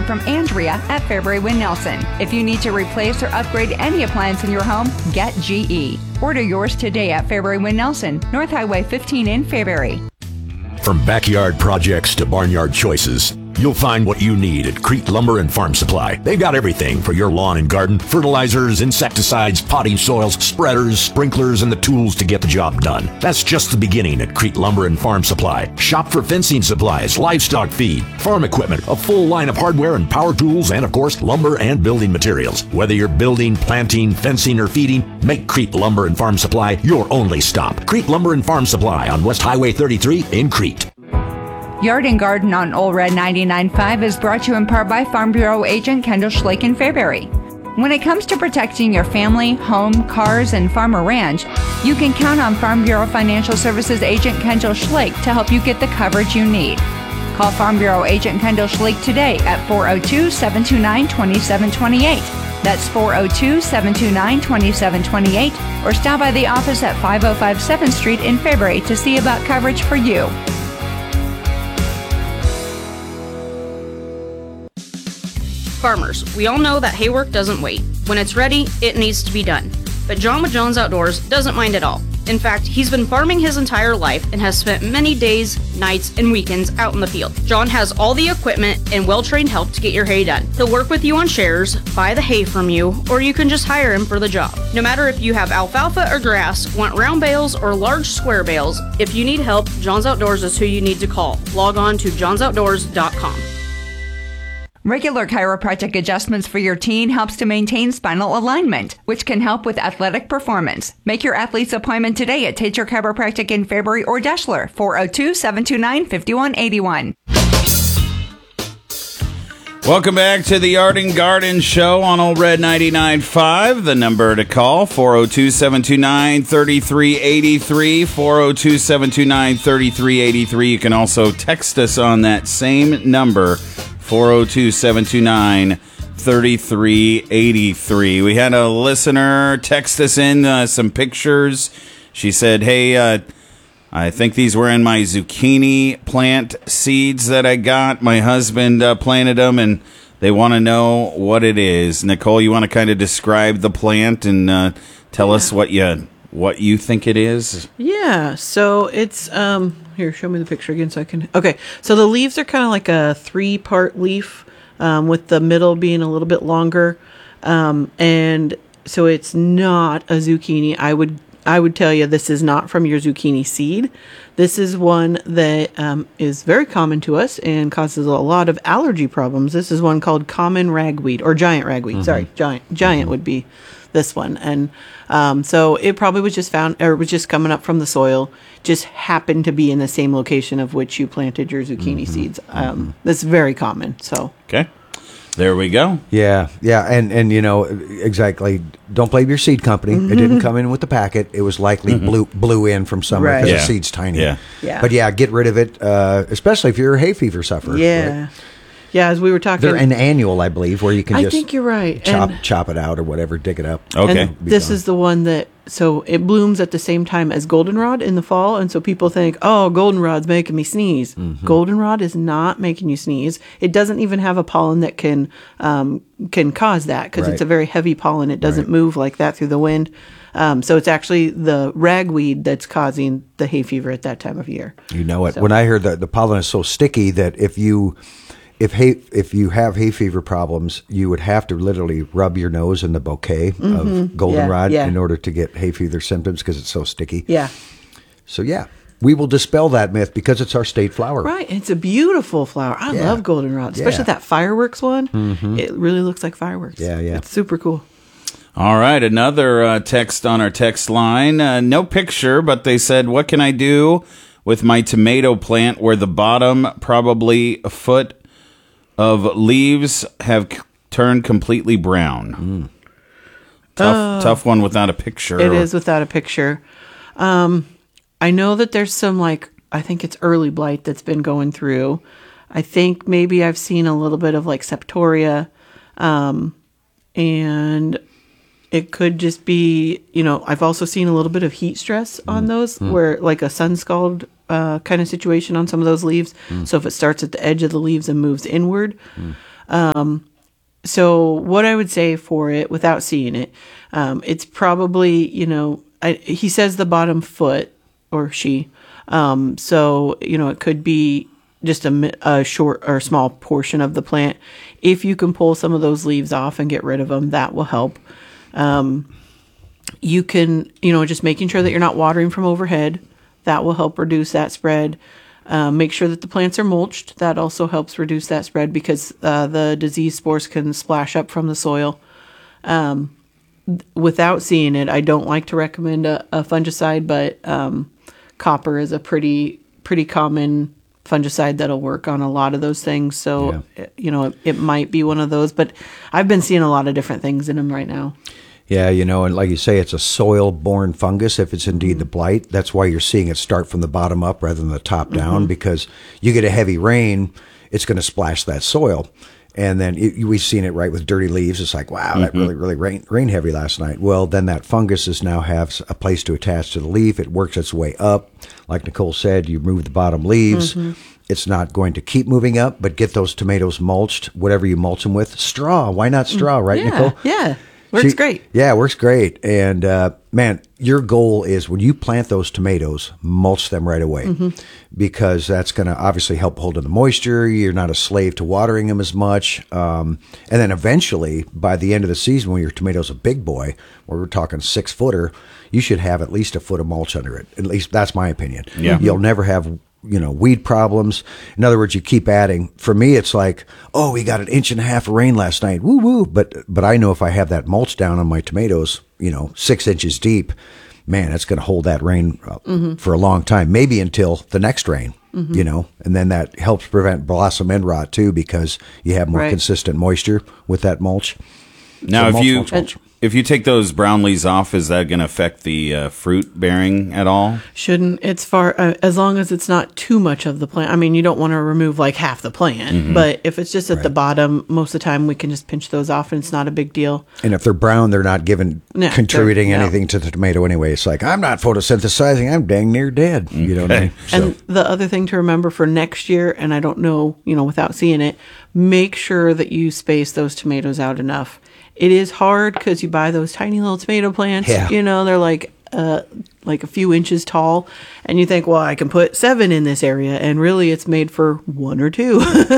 warm from Andrea at Fairbury Wynn Nelson. If you need to replace or upgrade any appliance in your home, get GE. Order yours today at Fairbury Wynn Nelson, North Highway 15 in Fairbury. From backyard projects to barnyard choices, you'll find what you need at Crete Lumber and Farm Supply. They've got everything for your lawn and garden: fertilizers, insecticides, potting soils, spreaders, sprinklers, and the tools to get the job done. That's just the beginning at Crete Lumber and Farm Supply. Shop for fencing supplies, livestock feed, farm equipment, a full line of hardware and power tools, and of course, lumber and building materials. Whether you're building, planting, fencing, or feeding, make Crete Lumber and Farm Supply your only stop. Crete Lumber and Farm Supply on West Highway 33 in Crete. Yard and Garden on Old Red 99.5 is brought to you in part by Farm Bureau agent Kendall Schlake in Fairbury. When it comes to protecting your family, home, cars, and farm or ranch, you can count on Farm Bureau Financial Services agent Kendall Schlake to help you get the coverage you need. Call Farm Bureau agent Kendall Schlake today at 402-729-2728. That's 402-729-2728, or stop by the office at 505 7th Street in Fairbury to see about coverage for you. Farmers, we all know that hay work doesn't wait. When it's ready, it needs to be done. But John with John's Outdoors doesn't mind at all. In fact, he's been farming his entire life and has spent many days, nights, and weekends out in the field. John has all the equipment and well-trained help to get your hay done. He'll work with you on shares, buy the hay from you, or you can just hire him for the job. No matter if you have alfalfa or grass, want round bales or large square bales, if you need help, John's Outdoors is who you need to call. Log on to johnsoutdoors.com. Regular chiropractic adjustments for your teen helps to maintain spinal alignment, which can help with athletic performance. Make your athlete's appointment today at Tater Chiropractic in Fairbury or Deschler, 402-729-5181. Welcome back to the Yard and Garden Show on Old Red 99.5. The number to call, 402-729-3383, 402-729-3383. You can also text us on that same number, 402-729-3383. We had a listener text us in some pictures. She said, hey, I think these were in my zucchini plant seeds that I got. My husband planted them, and they want to know what it is. Nicole, you want to kind of describe the plant and tell us what you think it is? Yeah, so it's, here, show me the picture again so I can, okay. So the leaves are kind of like a 3-part leaf, with the middle being a little bit longer. And so it's not a zucchini. I would tell you this is not from your zucchini seed. This is one that is very common to us and causes a lot of allergy problems. This is one called common ragweed, or giant ragweed. Mm-hmm. Sorry, giant would be this one. And so it probably was just found, or was just coming up from the soil, just happened to be in the same location of which you planted your zucchini seeds. That's very common. So okay. There we go. Yeah, and you know, exactly. Don't blame your seed company. Mm-hmm. It didn't come in with the packet. It was likely blew in from somewhere because the seed's tiny. Yeah. But yeah, get rid of it, especially if you're a hay fever sufferer. Yeah. Right? Yeah, as we were talking. They're an annual, I believe, where you can I think you're right. Chop it out or whatever, dig it up. Okay. And this is the one that, so it blooms at the same time as goldenrod in the fall, and so people think, oh, goldenrod's making me sneeze. Mm-hmm. Goldenrod is not making you sneeze. It doesn't even have a pollen that can cause that, because it's a very heavy pollen. It doesn't move like that through the wind. So it's actually the ragweed that's causing the hay fever at that time of year. You know it. So, when I heard that the pollen is so sticky that if you have hay fever problems, you would have to literally rub your nose in the bouquet of goldenrod in order to get hay fever symptoms because it's so sticky. Yeah. So yeah, we will dispel that myth because it's our state flower. Right. It's a beautiful flower. I love goldenrod, especially that fireworks one. Mm-hmm. It really looks like fireworks. Yeah. It's super cool. All right, another text on our text line. No picture, but they said, what can I do with my tomato plant where the bottom probably a foot of leaves have turned completely brown? Tough one without a picture. It is without a picture. I know that there's some, I think it's early blight that's been going through. I think maybe I've seen a little bit of septoria, and it could just be, I've also seen a little bit of heat stress on those, where a sun scald kind of situation on some of those leaves. So if it starts at the edge of the leaves and moves inward. So what I would say for it, without seeing it, it's probably, he says the bottom foot, or she. So, it could be just a short or small portion of the plant. If you can pull some of those leaves off and get rid of them, that will help. You can, just making sure that you're not watering from overhead. That will help reduce that spread. Make sure that the plants are mulched. That also helps reduce that spread because the disease spores can splash up from the soil. Without seeing it, I don't like to recommend a fungicide, but copper is a pretty common fungicide that'll work on a lot of those things. So, it might be one of those. But I've been seeing a lot of different things in them right now. Yeah, and like you say, it's a soil-borne fungus if it's indeed the blight. That's why you're seeing it start from the bottom up rather than the top down, because you get a heavy rain, it's going to splash that soil. And then we've seen it right with dirty leaves. It's like, wow, that really rained heavy last night. Well, then that fungus is now has a place to attach to the leaf. It works its way up. Like Nicole said, you remove the bottom leaves. It's not going to keep moving up, but get those tomatoes mulched, whatever you mulch them with. Straw. Why not straw, right, Nicole? Yeah. Works great. Yeah, works great. And man, your goal is when you plant those tomatoes, mulch them right away, because that's going to obviously help hold in the moisture. You're not a slave to watering them as much. And then eventually, by the end of the season, when your tomato's a big boy, where we're talking 6-footer, you should have at least a foot of mulch under it. At least that's my opinion. Yeah. You'll never have weed problems. In other words, you keep adding. For me, it's like, oh, we got 1.5 inches of rain last night. Woo woo. But I know if I have that mulch down on my tomatoes, 6 inches deep, man, it's going to hold that rain for a long time, maybe until the next rain, and then that helps prevent blossom end rot too, because you have more consistent moisture with that mulch. Now, So if you take those brown leaves off, is that going to affect the fruit bearing at all? Shouldn't. It's as long as it's not too much of the plant. I mean, you don't want to remove like half the plant, but if it's just at the bottom, most of the time we can just pinch those off and it's not a big deal. And if they're brown, they're not contributing anything to the tomato anyway. It's like, I'm not photosynthesizing. I'm dang near dead. You know what I mean? And the other thing to remember for next year, and I don't know, without seeing it, make sure that you space those tomatoes out enough. It is hard because you buy those tiny little tomato plants. Yeah. They're like a few inches tall, and you think, well, I can put 7 in this area, and really it's made for 1 or 2.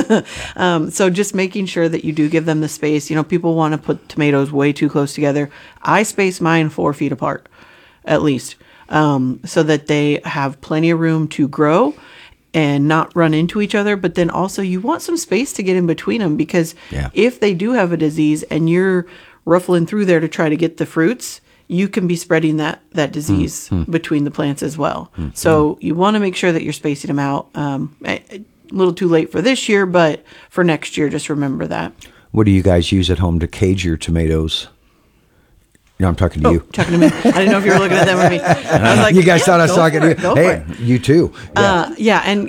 So just making sure that you do give them the space. People want to put tomatoes way too close together. I space mine 4 feet apart, at least, so that they have plenty of room to grow and not run into each other. But then also you want some space to get in between them, because if they do have a disease and you're ruffling through there to try to get the fruits, you can be spreading that disease between the plants as well. So you want to make sure that you're spacing them out. A little too late for this year, but for next year, just remember that. What do you guys use at home to cage your tomatoes? I'm talking to you. Talking to me. I didn't know if you were looking at them or me. I was like, you guys thought I was talking to you. Go Hey, for it. you too. Yeah. And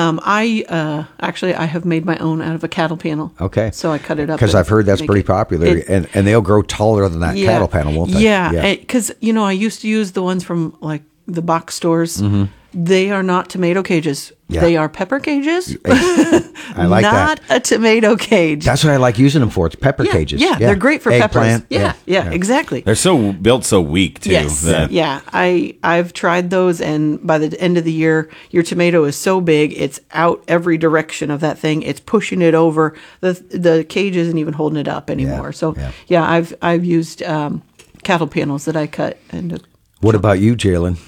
I have made my own out of a cattle panel. Okay. So I cut it up. Because I've heard that's pretty popular, and they'll grow taller than that cattle panel, won't they? Yeah. Because, I used to use the ones from like the box stores. They are not tomato cages. Yeah. They are pepper cages. I like not that. a tomato cage. That's what I like using them for. It's pepper cages. Yeah, they're great for Eggplant. peppers. Yeah, exactly. They're built so weak too. Yes. Yeah. I've tried those, and by the end of the year, your tomato is so big, it's out every direction of that thing. It's pushing it over. The cage isn't even holding it up anymore. I've used cattle panels that I cut. What about you, Jalen?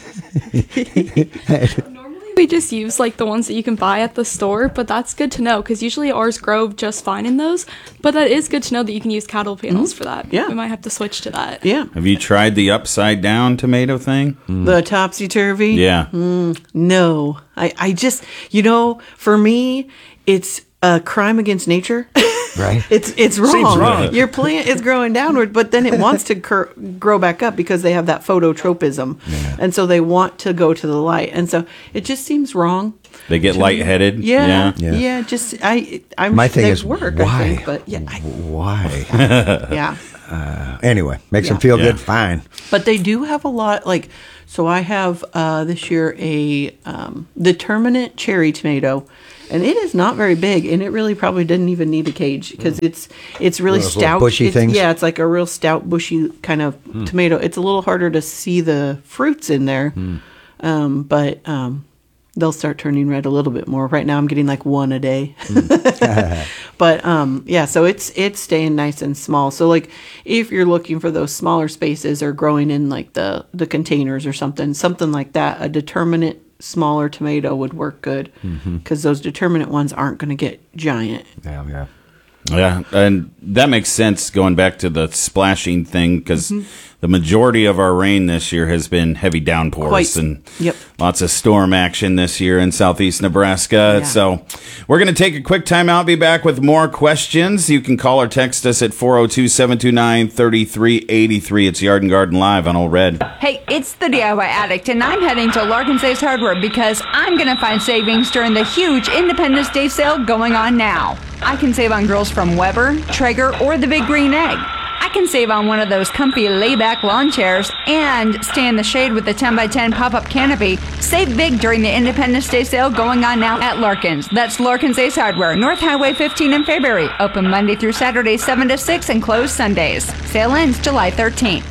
Normally we just use like the ones that you can buy at the store, but that's good to know because usually ours grow just fine in those. But that is good to know that you can use cattle panels for that. Yeah. We might have to switch to that. Yeah. Have you tried the upside down tomato thing? The topsy-turvy? Yeah. No. I just, for me, it's a crime against nature. Right. It's wrong. Seems wrong. Your plant is growing downward, but then it wants to grow back up because they have that phototropism. Yeah. And so they want to go to the light. And so it just seems wrong. They get lightheaded. Yeah. Yeah. Just I'm My sure thing they is work, why? I think, but Why? yeah. Anyway, makes them feel good. Fine. But they do have a lot, so I have this year a determinate cherry tomato, And it is not very big, and it really probably didn't even need a cage because it's really stout. Bushy things. Yeah, it's like a real stout, bushy kind of tomato. It's a little harder to see the fruits in there, but they'll start turning red a little bit more. Right now, I'm getting like one a day. But yeah, so it's staying nice and small. So like if you're looking for those smaller spaces or growing in like the containers or something like that, a determinate smaller tomato would work good because those determinate ones aren't going to get giant. Yeah, and that makes sense going back to the splashing thing because the majority of our rain this year has been heavy downpours and lots of storm action this year in southeast Nebraska. Yeah. So we're going to take a quick time out, be back with more questions. You can call or text us at 402-729-3383. It's Yard and Garden Live on Old Red. Hey, it's the DIY Addict, and I'm heading to Larkin's Ace Hardware because I'm going to find savings during the huge Independence Day sale going on now. I can save on grills from Weber, Traeger, or the Big Green Egg. I can save on one of those comfy layback lawn chairs and stay in the shade with the 10x10 pop-up canopy. Save big during the Independence Day sale going on now at Larkin's. That's Larkin's Ace Hardware, North Highway 15 in Fairbury. Open Monday through Saturday 7 to 6 and closed Sundays. Sale ends July 13th.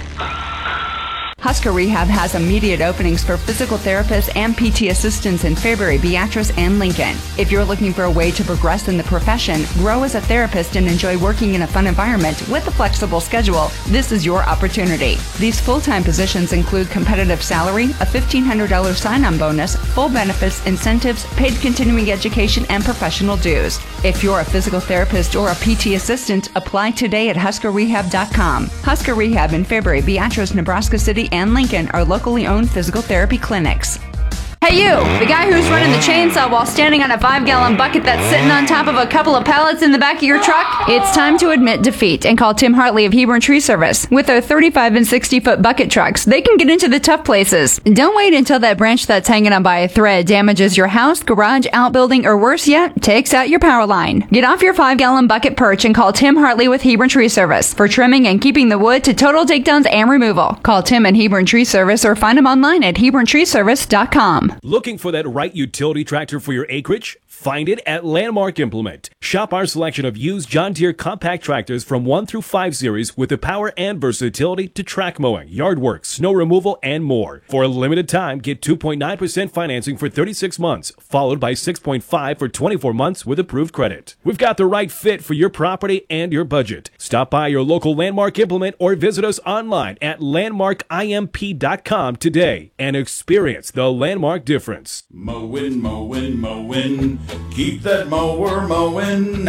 Husker Rehab has immediate openings for physical therapists and PT assistants in Fairbury, Beatrice, and Lincoln. If you're looking for a way to progress in the profession, grow as a therapist, and enjoy working in a fun environment with a flexible schedule, this is your opportunity. These full-time positions include competitive salary, a $1,500 sign-on bonus, full benefits, incentives, paid continuing education, and professional dues. If you're a physical therapist or a PT assistant, apply today at huskerrehab.com. Husker Rehab in Fairbury, Beatrice, Nebraska City, and Lincoln are locally owned physical therapy clinics. Hey you, the guy who's running the chainsaw while standing on a 5-gallon bucket that's sitting on top of a couple of pallets in the back of your truck? It's time to admit defeat and call Tim Hartley of Hebron Tree Service. With their 35 and 60-foot bucket trucks, they can get into the tough places. Don't wait until that branch that's hanging on by a thread damages your house, garage, outbuilding, or worse yet, takes out your power line. Get off your 5-gallon bucket perch and call Tim Hartley with Hebron Tree Service for trimming and keeping the wood to total takedowns and removal. Call Tim at Hebron Tree Service or find him online at HebronTreeService.com. Looking for that right utility tractor for your acreage? Find it at Landmark Implement. Shop our selection of used John Deere compact tractors from 1 through 5 series with the power and versatility to track mowing, yard work, snow removal, and more. For a limited time, get 2.9% financing for 36 months, followed by 6.5% for 24 months with approved credit. We've got the right fit for your property and your budget. Stop by your local Landmark Implement or visit us online at landmarkimp.com today and experience the Landmark difference. Mowing, mowing, mowing. Keep that mower mowing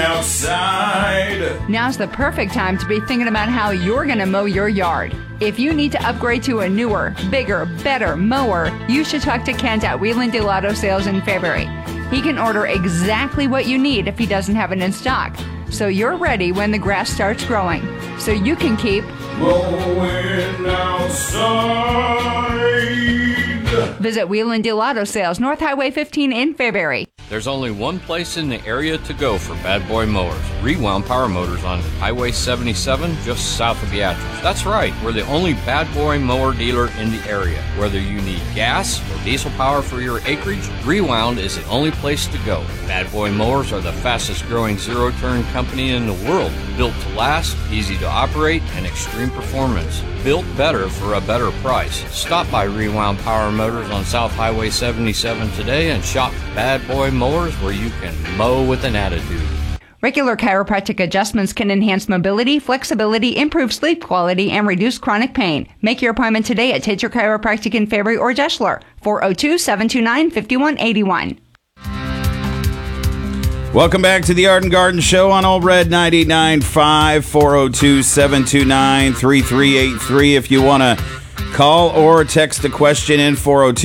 outside. Now's the perfect time to be thinking about how you're going to mow your yard. If you need to upgrade to a newer, bigger, better mower, you should talk to Kent at Wheeland Delato Sales in Fairbury. He can order exactly what you need if he doesn't have it in stock, so you're ready when the grass starts growing, so you can keep mowing outside. Visit Wheeland Delato Sales, North Highway 15 in Fairbury. There's only one place in the area to go for bad boy mowers. Rewound Power Motors on Highway 77, just south of Beatrice. That's right, we're the only bad boy mower dealer in the area. Whether you need gas or diesel power for your acreage, Rewound is the only place to go. Bad boy mowers are the fastest growing zero-turn company in the world. Built to last, easy to operate, and extreme performance. Built better for a better price. Stop by Rewound Power Motors on South Highway 77 today and shop Bad Boy Mowers where you can mow with an attitude. Regular chiropractic adjustments can enhance mobility, flexibility, improve sleep quality, and reduce chronic pain. Make your appointment today at Tater Chiropractic in Fairbury or Deschler, 402-729-5181. Welcome back to the Yard and Garden Show on Old Red 99.5, 402-729-3383. If you want to call or text a question in,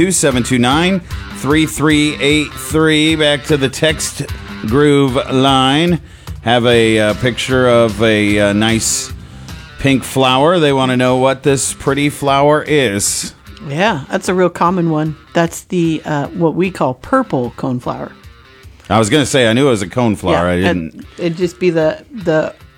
402-729-3383. Back to the text groove line. Have a picture of a nice pink flower. They want to know what this pretty flower is. Yeah, that's a real common one. That's the what we call purple coneflower. I was going to say, I knew it was a coneflower. Yeah, I didn't. It'd just be the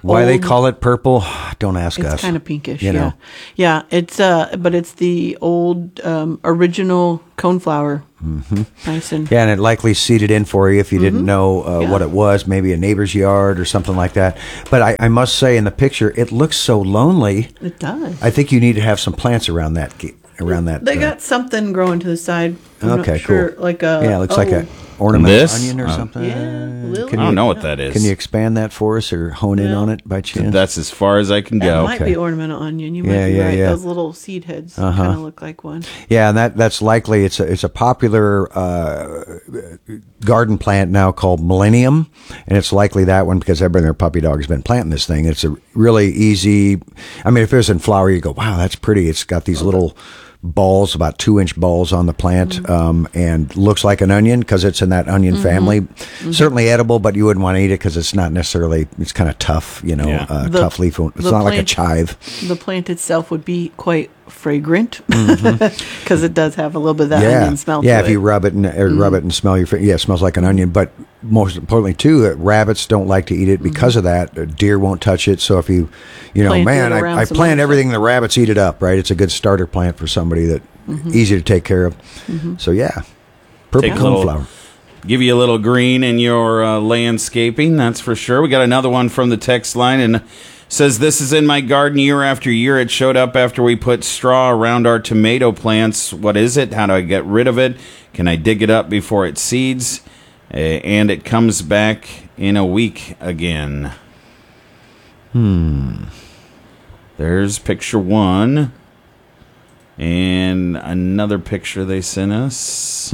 Why they call it purple? Don't ask us. It's kind of pinkish. You know. Yeah. It's but it's the old original coneflower. Mm-hmm. Nice and yeah, and it likely seeded in for you if you didn't know what it was, maybe a neighbor's yard or something like that. But I must say, in the picture, it looks so lonely. It does. I think you need to have some plants around that. They got something growing to the side. I'm okay, not sure, cool. Like a it looks like a ornamental This? onion or something. Yeah, I don't know what that is. Can you expand that for us or hone in on it by chance? That's as far as I can That go. might be ornamental onion. You might be right. Those little seed heads kind of look like one. Yeah, and that's likely it's a popular garden plant now called Millennium, and it's likely that one because everybody and their puppy dog has been planting this thing. It's a really easy. I mean, if it was in flower, you go, wow, that's pretty. It's got these little balls, about 2-inch balls on the plant, and looks like an onion because it's in that onion family. Certainly edible, but you wouldn't want to eat it because it's not necessarily. It's kind of tough, tough leaf. It's not like a chive. The plant itself would be quite fragrant because it does have a little bit of that onion smell. Yeah, to if you rub it and smell your, it smells like an onion. But most importantly, too, rabbits don't like to eat it because of that. Deer won't touch it. So if you I plant everything, the rabbits eat it up. Right? It's a good starter plant for somebody that easy to take care of. So yeah, purple coneflower. Give you a little green in your landscaping, that's for sure. We got another one from the text line, and says, this is in my garden year after year. It showed up after we put straw around our tomato plants. What is it? How do I get rid of it? Can I dig it up before it seeds? And it comes back in a week again. There's picture one. And another picture they sent us.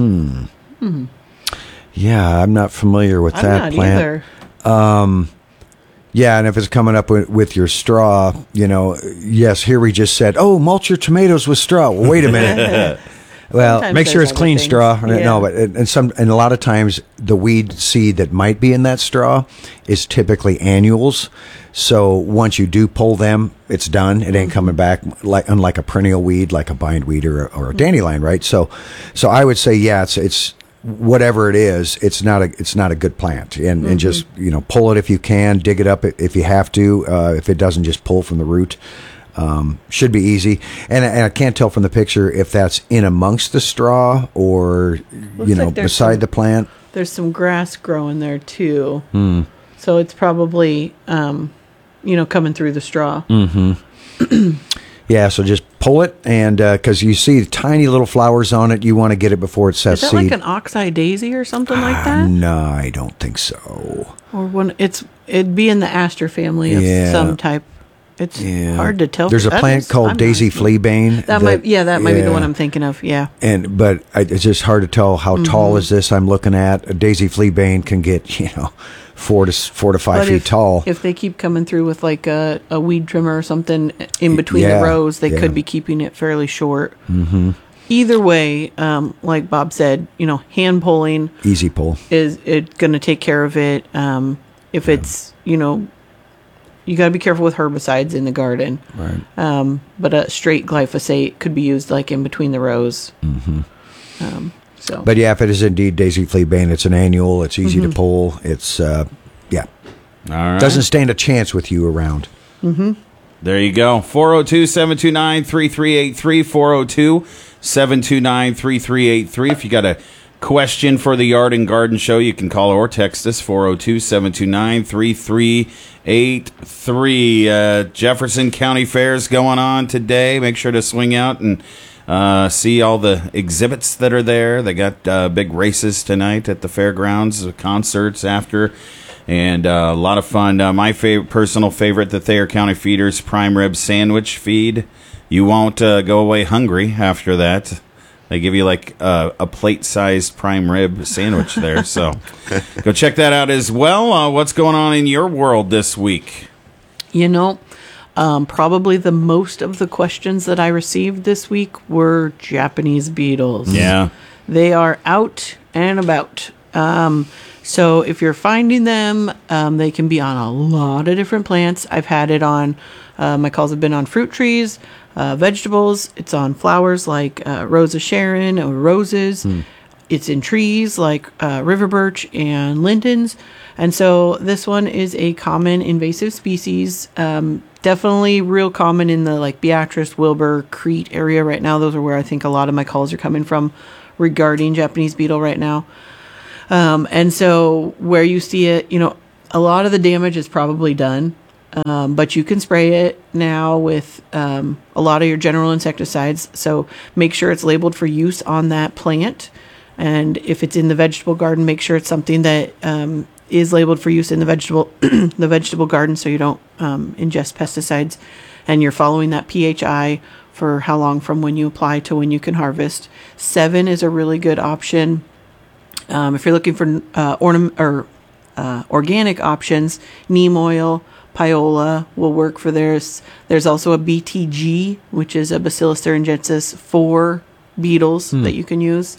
Yeah, I'm not familiar with that plant. Either. Yeah, and if it's coming up with your straw, yes, here we just said, oh, mulch your tomatoes with straw. Well, wait a minute. Well, Sometimes make sure it's there's clean other straw. things. Yeah. No, but and a lot of times the weed seed that might be in that straw is typically annuals. So once you do pull them, it's done. It ain't coming back unlike a perennial weed, like a bindweed or a dandelion, right? So I would say, yeah, it's whatever it is, it's not a good plant, and just pull it if you can, dig it up if you have to. If it doesn't, just pull from the root. Should be easy, and I can't tell from the picture if that's in amongst the straw or like beside the plant. There's some grass growing there too, so it's probably coming through the straw. Yeah, so just pull it, and because you see tiny little flowers on it, you want to get it before it sets seed. Is that like an oxeye daisy or something like that? No, I don't think so. Or it'd be in the aster family of some type. It's hard to tell. There's a plant called Daisy Fleabane. That might be the one I'm thinking of. Yeah, but it's just hard to tell how tall is this I'm looking at. A Daisy Fleabane can get 4 to 5 feet tall. If they keep coming through with like a weed trimmer or something in between the rows, they could be keeping it fairly short. Either way, like Bob said, hand pulling, easy pull, is it going to take care of it. If it's you got to be careful with herbicides in the garden. Right. But a straight glyphosate could be used like in between the rows. But yeah, if it is indeed Daisy Fleabane, it's an annual. It's easy to pull. It's All right. Doesn't stand a chance with you around. There you go. 402-729-3383. 402-729-3383. If you got a question for the Yard and Garden Show, you can call or text us 402-729-3383. Jefferson County Fair's going on today. Make sure to swing out and see all the exhibits that are there. They got big races tonight at the fairgrounds, concerts after, and a lot of fun. My personal favorite, the Thayer County Feeders Prime Rib Sandwich Feed. You won't go away hungry after that. They give you like a plate-sized prime rib sandwich there. So go check that out as well. What's going on in your world this week? Probably the most of the questions that I received this week were Japanese beetles. Yeah. They are out and about. So if you're finding them, they can be on a lot of different plants. I've had it on, my calls have been on fruit trees, vegetables. It's on flowers like Rose of Sharon or roses. It's in trees like river birch and lindens. And so this one is a common invasive species. Definitely real common in the like Beatrice, Wilbur, Crete area right now. Those are where I think a lot of my calls are coming from regarding Japanese beetle right now. And so where you see it, a lot of the damage is probably done. But you can spray it now with a lot of your general insecticides. So make sure it's labeled for use on that plant. And if it's in the vegetable garden, make sure it's something that is labeled for use in the vegetable garden, so you don't ingest pesticides, and you're following that PHI for how long from when you apply to when you can harvest. 7 is a really good option if you're looking for organic options. Neem oil, Piola will work for this. There's also a BTG, which is a Bacillus thuringiensis for beetles that you can use.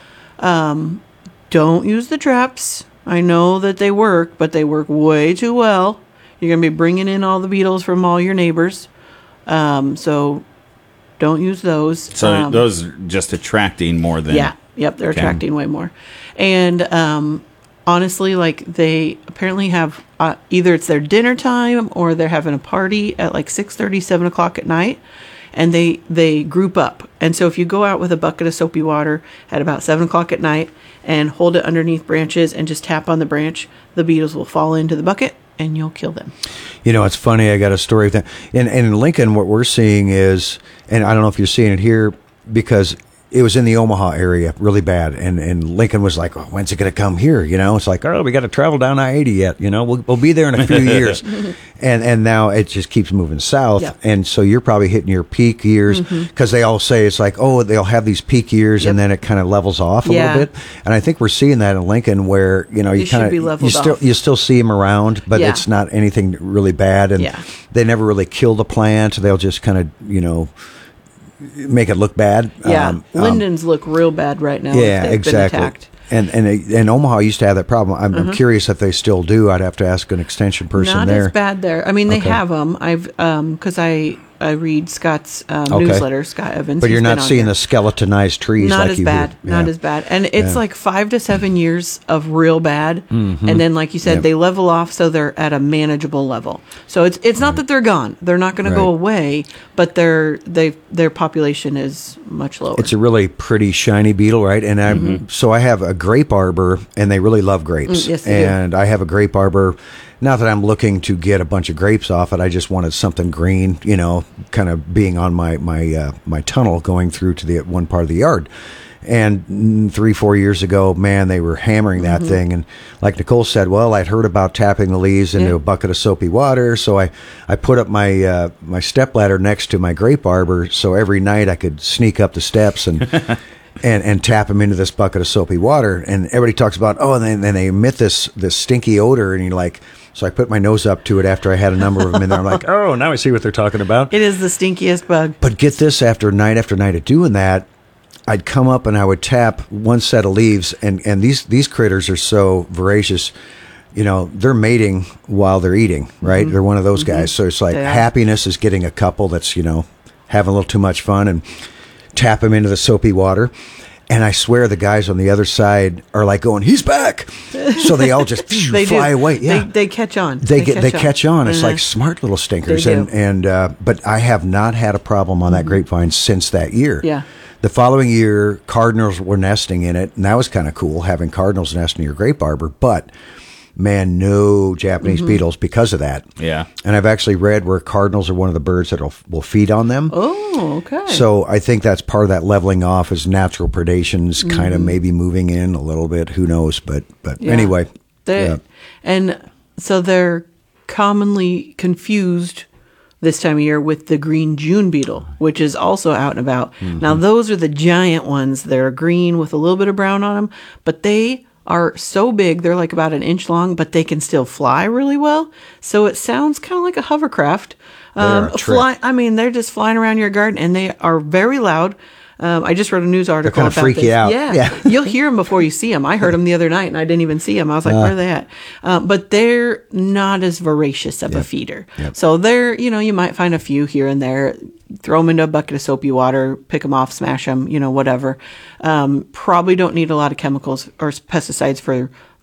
Don't use the traps. I know that they work, but they work way too well. You're going to be bringing in all the beetles from all your neighbors. So don't use those. So those are just attracting more than... Yeah. Yep. They're attracting way more. And honestly, like they apparently have either it's their dinner time or they're having a party at like 6:30, 7 o'clock at night. And they group up. And so if you go out with a bucket of soapy water at about 7 o'clock at night and hold it underneath branches and just tap on the branch, the beetles will fall into the bucket and you'll kill them. It's funny. I got a story of that. In Lincoln, what we're seeing is, and I don't know if you're seeing it here, because it was in the Omaha area really bad. And Lincoln was like, oh, when's it going to come here? It's like, oh, we got to travel down I-80 yet. We'll be there in a few years. And now it just keeps moving south. Yep. And so you're probably hitting your peak years, because they all say it's like, oh, they'll have these peak years and then it kind of levels off a little bit. And I think we're seeing that in Lincoln where, you kind of, you still see them around, but it's not anything really bad. And they never really kill the plant. They'll just kind of, make it look bad. Lindens look real bad right now. Yeah, exactly. And Omaha used to have that problem. I'm curious if they still do. I'd have to ask an extension person there. Not as bad there. I mean, they have them. I've because I read Scott's newsletter, Scott Evans. But you're not seeing the skeletonized trees not like as you bad. hear. Not as bad. And it's like 5 to 7 years of real bad. And then, like you said, they level off so they're at a manageable level. So it's not that they're gone. They're not going to go away, but their population is much lower. It's a really pretty shiny beetle, right? And so I have a grape arbor, and they really love grapes. Yes, they do. I have a grape arbor. Not that I'm looking to get a bunch of grapes off it. I just wanted something green, kind of being on my tunnel going through to the one part of the yard. And 3-4 years ago, man, they were hammering that thing. And like Nicole said, well, I'd heard about tapping the leaves into a bucket of soapy water. So I put up my my stepladder next to my grape arbor. So every night I could sneak up the steps and and tap them into this bucket of soapy water. And everybody talks about, and then they emit this stinky odor. And you're like... So I put my nose up to it after I had a number of them in there. I'm like, oh, now I see what they're talking about. It is the stinkiest bug. But get this, after night of doing that, I'd come up and I would tap one set of leaves, and these critters are so voracious. They're mating while they're eating, right? They're one of those guys. So it's like happiness is getting a couple that's, having a little too much fun, and tap them into the soapy water. And I swear the guys on the other side are like going, he's back. So they all just fly away. Yeah. They catch on. They catch on. It's like smart little stinkers. But I have not had a problem on that grapevine since that year. Yeah. The following year, cardinals were nesting in it. And that was kind of cool, having cardinals nest in your grape arbor. But man, no Japanese beetles because of that. Yeah. And I've actually read where cardinals are one of the birds that will feed on them. Oh, okay. So I think that's part of that leveling off is natural predation's kind of maybe moving in a little bit. Who knows? But anyway. And so they're commonly confused this time of year with the green June beetle, which is also out and about. Now, those are the giant ones. They're green with a little bit of brown on them, but they are so big, they're like about an inch long, but they can still fly really well. So it sounds kind of like a hovercraft. They're just flying around your garden, and they are very loud. I just wrote a news article about this. Freak you out. Yeah. You'll hear them before you see them. I heard them the other night, and I didn't even see them. I was like, where are they at? But they're not as voracious of a feeder. Yep. So they're, you might find a few here and there. Throw them into a bucket of soapy water, pick them off, smash them, whatever. Probably don't need a lot of chemicals or pesticides for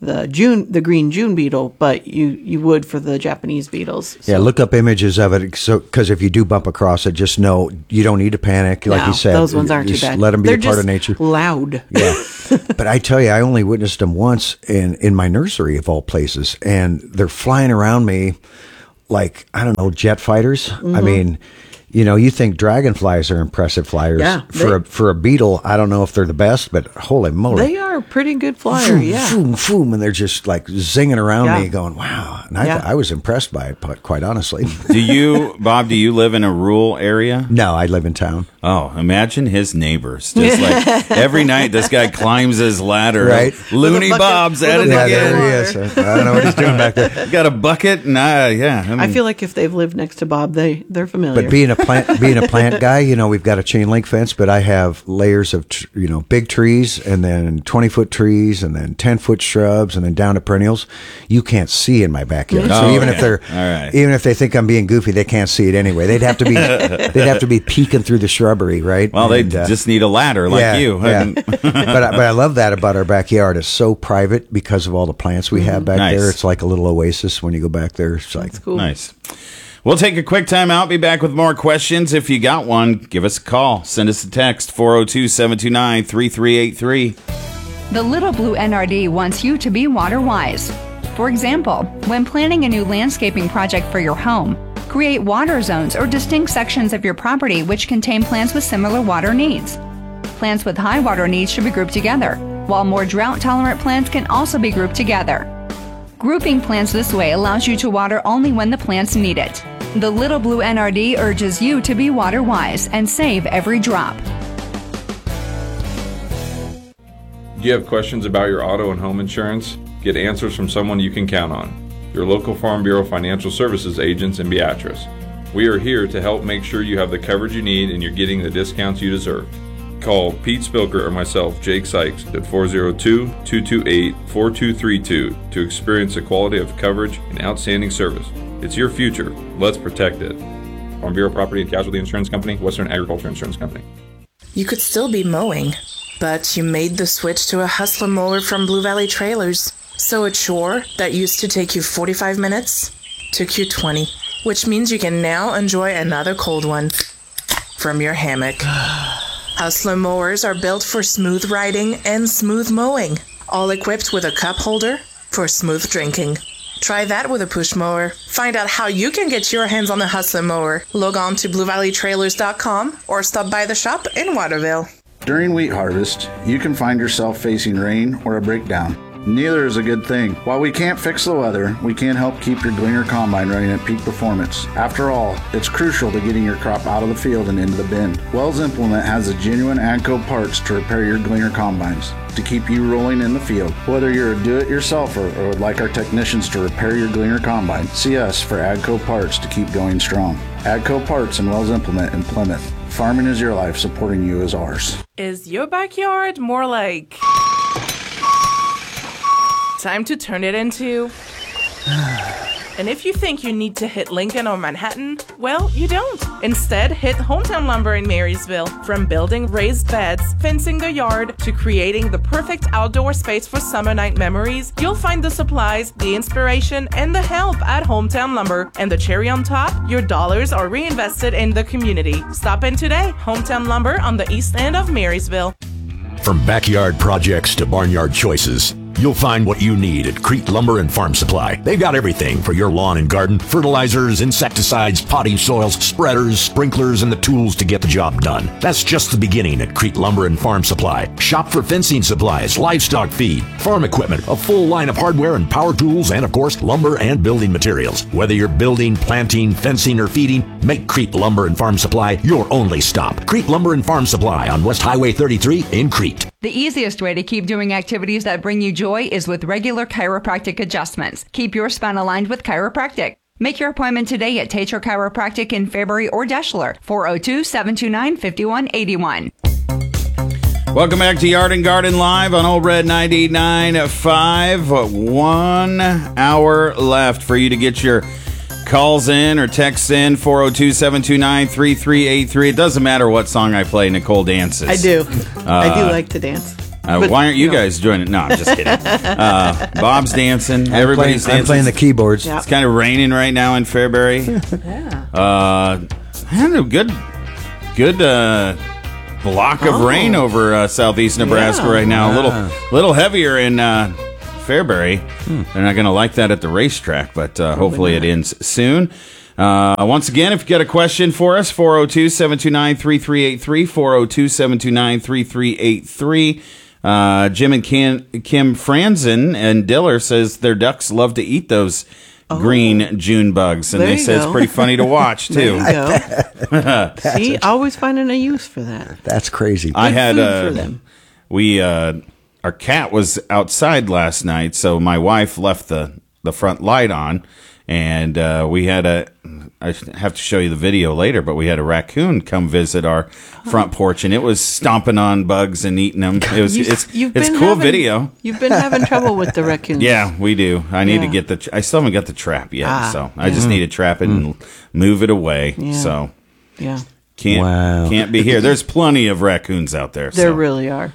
the green June beetle, but you would for the Japanese beetles. So. Yeah, look up images of it. So, because if you do bump across it, just know you don't need to panic. Like you said, those ones aren't too bad. Let them be They're a part of just nature. Loud. Yeah, but I tell you, I only witnessed them once in my nursery of all places, and they're flying around me like, I don't know, jet fighters. I mean, you think dragonflies are impressive flyers. Yeah, for a beetle, I don't know if they're the best, but holy moly. They are a pretty good flyer, yeah. Boom, boom, and they're just like zinging around me going, wow. And I was impressed by it, quite honestly. Bob, do you live in a rural area? No, I live in town. Oh, imagine his neighbors. Just like every night this guy climbs his ladder. Right. Looney Bob's at it again. There he is. I don't know what he's doing back there. Got a bucket and I feel like if they've lived next to Bob, they're familiar. But being a plant guy, we've got a chain link fence, but I have layers of big trees, and then 20-foot trees, and then 10-foot shrubs, and then down to perennials. You can't see in my backyard. So even if they think I'm being goofy, they can't see it anyway. They'd have to be peeking through the shrubbery, right? Well, they just need a ladder like you. Yeah. but I love that about our backyard. It's so private because of all the plants we have back there. It's like a little oasis when you go back there. It's like, that's cool. Nice. We'll take a quick time out. Be back with more questions. If you got one, give us a call. Send us a text, 402-729-3383. The Little Blue NRD wants you to be water wise. For example, when planning a new landscaping project for your home, create water zones or distinct sections of your property which contain plants with similar water needs. Plants with high water needs should be grouped together, while more drought-tolerant plants can also be grouped together. Grouping plants this way allows you to water only when the plants need it. The Little Blue NRD urges you to be water wise and save every drop. Do you have questions about your auto and home insurance? Get answers from someone you can count on. Your local Farm Bureau Financial Services agents in Beatrice. We are here to help make sure you have the coverage you need and you're getting the discounts you deserve. Call Pete Spilker or myself, Jake Sykes, at 402-228-4232 to experience the quality of coverage and outstanding service. It's your future. Let's protect it. Farm Bureau Property and Casualty Insurance Company, Western Agriculture Insurance Company. You could still be mowing, but you made the switch to a Hustler mower from Blue Valley Trailers. So a chore that used to take you 45 minutes took you 20, which means you can now enjoy another cold one from your hammock. Hustler mowers are built for smooth riding and smooth mowing, all equipped with a cup holder for smooth drinking. Try that with a push mower. Find out how you can get your hands on a Hustler mower. Log on to BlueValleyTrailers.com or stop by the shop in Waterville. During wheat harvest, you can find yourself facing rain or a breakdown. Neither is a good thing. While we can't fix the weather, we can help keep your Gleaner Combine running at peak performance. After all, it's crucial to getting your crop out of the field and into the bin. Wells Implement has the genuine AGCO parts to repair your Gleaner Combines, to keep you rolling in the field. Whether you're a do-it-yourselfer or would like our technicians to repair your Gleaner Combine, see us for AGCO parts to keep going strong. AGCO Parts and Wells Implement in Plymouth. Farming is your life, supporting you is ours. Is your backyard more like time to turn it into? And if you think you need to hit Lincoln or Manhattan, well, you don't. Instead, hit Hometown Lumber in Marysville. From building raised beds, fencing the yard, to creating the perfect outdoor space for summer night memories, you'll find the supplies, the inspiration, and the help at Hometown Lumber. And the cherry on top, your dollars are reinvested in the community. Stop in today. Hometown Lumber on the east end of Marysville. From backyard projects to barnyard choices, you'll find what you need at Crete Lumber and Farm Supply. They've got everything for your lawn and garden: fertilizers, insecticides, potting soils, spreaders, sprinklers, and the tools to get the job done. That's just the beginning at Crete Lumber and Farm Supply. Shop for fencing supplies, livestock feed, farm equipment, a full line of hardware and power tools, and of course, lumber and building materials. Whether you're building, planting, fencing, or feeding, make Crete Lumber and Farm Supply your only stop. Crete Lumber and Farm Supply on West Highway 33 in Crete. The easiest way to keep doing activities that bring you joy is with regular chiropractic adjustments. Keep your spine aligned with chiropractic. Make your appointment today at Tater Chiropractic in Fairbury or Deschler, 402-729-5181. Welcome back to Yard and Garden Live on Old Red 99.5. 1 hour left for you to get your calls in or texts in, 402-729-3383. It doesn't matter what song I play, Nicole dances. I do. I do like to dance. Why aren't you guys joining? No, I'm just kidding. Bob's dancing. Everybody's dancing. I'm playing the keyboards. It's kind of raining right now in Fairbury. Had a good block of rain over southeast Nebraska right now. A little heavier in Fairbury. They're not going to like that at the racetrack, but hopefully it ends soon. Once again, if you got a question for us, 402-729-3383, 402-729-3383. Jim and Kim Franzen and Diller says their ducks love to eat those green June bugs, and they say it's pretty funny to watch, too. There you go. See, always finding a use for that. That's crazy. I had for them. Our cat was outside last night, so my wife left the front light on, and we had I have to show you the video later, but we had a raccoon come visit our front porch, and it was stomping on bugs and eating them. It's cool video. You've been having trouble with the raccoons. Yeah, we do. I need to get I still haven't got the trap yet, so I just need to trap it and move it away. Yeah. So yeah, can't be here. There's plenty of raccoons out there. There really are.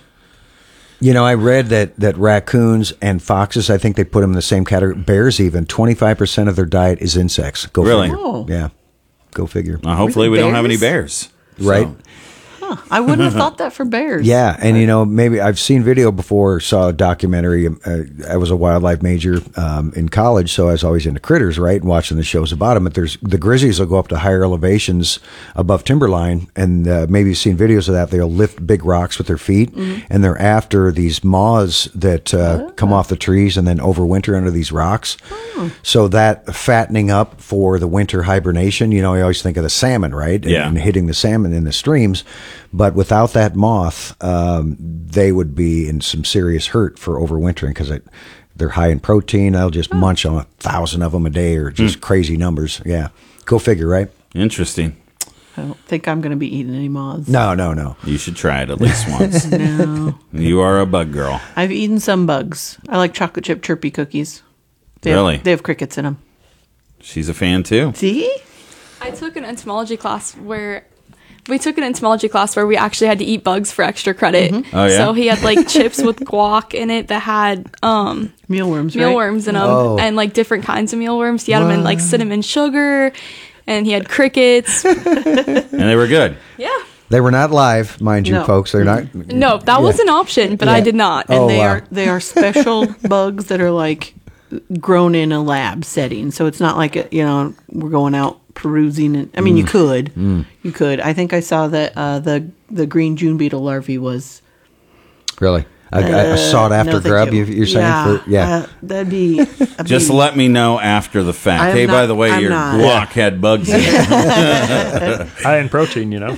You know, I read that raccoons and foxes, I think they put them in the same category. Bears even, 25% of their diet is insects. Go figure. Oh. Yeah, go figure. Hopefully we don't have any bears. Right. So. I wouldn't have thought that for bears. Yeah, and you know, maybe I've seen video before, saw a documentary. I was a wildlife major in college, so I was always into critters, right, and watching the shows about them. But the grizzlies will go up to higher elevations above timberline, and maybe you've seen videos of that. They'll lift big rocks with their feet, and they're after these moths that come off the trees and then overwinter under these rocks. So that fattening up for the winter hibernation, you know, I always think of the salmon, right? And hitting the salmon in the streams. But without that moth, they would be in some serious hurt for overwintering because they're high in protein. They'll just munch on 1,000 of them a day or just crazy numbers. Yeah. Go figure, right? Interesting. I don't think I'm going to be eating any moths. No. You should try it at least once. No. You are a bug girl. I've eaten some bugs. I like chocolate chip chirpy cookies. They have crickets in them. She's a fan too. See? I took an entomology class where we actually had to eat bugs for extra credit. Oh, yeah? So he had like chips with guac in it that had mealworms in them and like different kinds of mealworms. He had them in like cinnamon sugar, and he had crickets. And they were good. Yeah. They were not live, mind you, folks. They're not. No, that was an option, but I did not. And they are special bugs that are like grown in a lab setting. So it's not like we're going out perusing it. I mean, you could. I think I saw that the green June beetle larvae was really a sought after grub. You're saying, that'd be. Just let me know after the fact. Hey, by the way, your guac had bugs in it. High in protein, you know.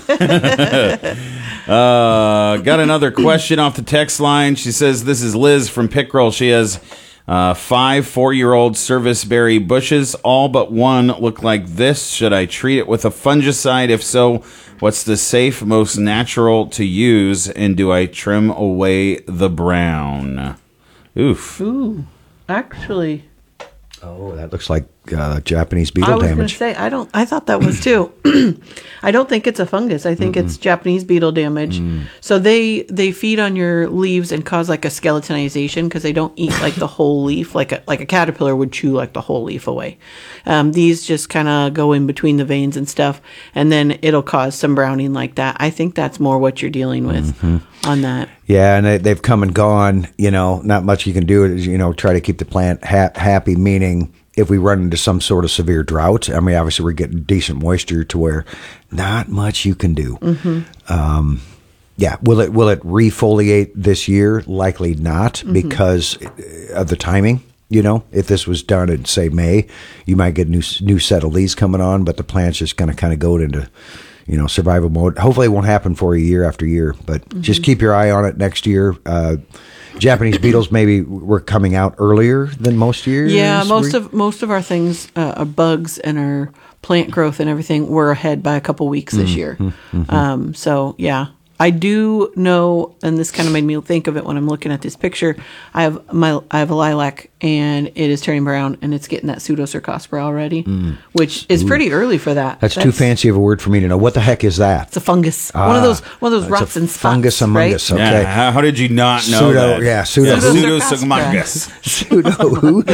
Got another question off the text line. She says, "This is Liz from Pickrell. She has 5 4-year-old serviceberry bushes. All but one look like this. Should I treat it with a fungicide? If so, what's the safe, most natural to use? And do I trim away the brown?" Oof. Ooh, actually. Oh, that looks like Japanese beetle damage. I was going to say, I thought that was too. I don't think it's a fungus. I think it's Japanese beetle damage. So they feed on your leaves and cause like a skeletonization because they don't eat like the whole leaf, like a caterpillar would chew like the whole leaf away. These just kind of go in between the veins and stuff, and then it'll cause some browning like that. I think that's more what you're dealing with on that. Yeah, and they've come and gone. You know, not much you can do. Try to keep the plant happy, meaning if we run into some sort of severe drought, I mean, obviously we're getting decent moisture to where not much you can do. Yeah, will it refoliate this year? Likely not because of the timing. You know, if this was done in, say, May, you might get new set of leaves coming on, but the plant's just going to kind of go into, survival mode. Hopefully it won't happen for you year after year, but just keep your eye on it next year. Japanese beetles maybe were coming out earlier than most years. Yeah, most of our things, our bugs and our plant growth and everything were ahead by a couple weeks this year. So yeah, I do know, and this kind of made me think of it when I'm looking at this picture. I have a lilac, and it is turning brown, and it's getting that Pseudocercospora already, which is pretty early for that. That's too fancy of a word for me to know. What the heck is that? It's a fungus. One of those rots and spots. Fungus among us. Okay. Yeah, how did you not know that? Yeah, Pseudocercospora. Pseudo who?